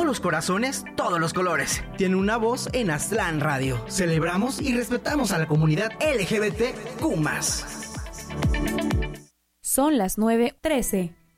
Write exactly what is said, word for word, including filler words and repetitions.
los corazones, todos los colores. Tiene una voz en Aztlán Radio. Celebramos y respetamos a la comunidad L G B T Q más. Son las nueve trece.